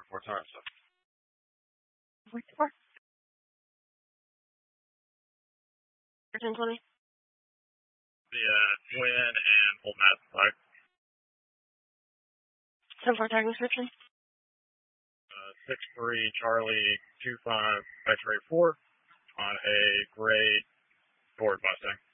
4 times. So. 44. 1020. The twin and full mass flag. 10-4 tagging description. 6-3 Charlie 25 X-ray 4 on a gray Ford Mustang.